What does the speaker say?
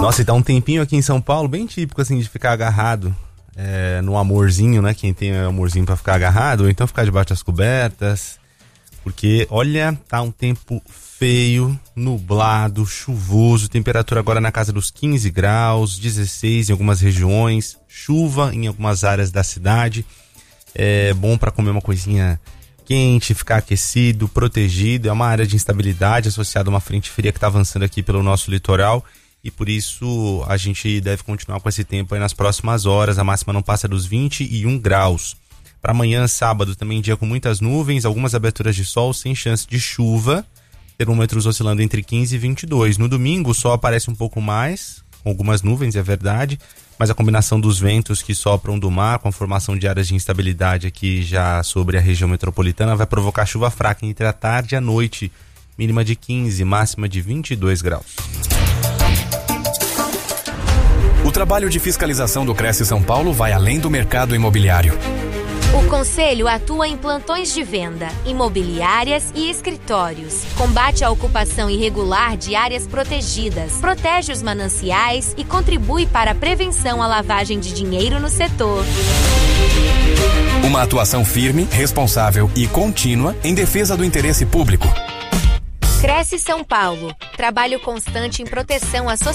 Nossa, e tá um tempinho aqui em São Paulo, bem típico assim de ficar agarrado no amorzinho, né? Quem tem amorzinho pra ficar agarrado, ou então ficar debaixo das cobertas. Porque, olha, tá um tempo feio, nublado, chuvoso, temperatura agora na casa dos 15 graus, 16 em algumas regiões, chuva em algumas áreas da cidade. É bom para comer uma coisinha quente, ficar aquecido, protegido. É uma área de instabilidade associada a uma frente fria que está avançando aqui pelo nosso litoral e por isso a gente deve continuar com esse tempo aí nas próximas horas. A máxima não passa dos 21 graus. Para amanhã, sábado, também dia com muitas nuvens, algumas aberturas de sol sem chance de chuva, termômetros oscilando entre 15 e 22. No domingo o sol aparece um pouco mais, com algumas nuvens, é verdade, mas a combinação dos ventos que sopram do mar com a formação de áreas de instabilidade aqui já sobre a região metropolitana vai provocar chuva fraca entre a tarde e a noite, mínima de 15, máxima de 22 graus. O trabalho de fiscalização do Cresce São Paulo vai além do mercado imobiliário. O Conselho atua em plantões de venda, imobiliárias e escritórios. Combate a ocupação irregular de áreas protegidas, protege os mananciais e contribui para a prevenção à lavagem de dinheiro no setor. Uma atuação firme, responsável e contínua em defesa do interesse público. Cresce São Paulo. Trabalho constante em proteção à sociedade.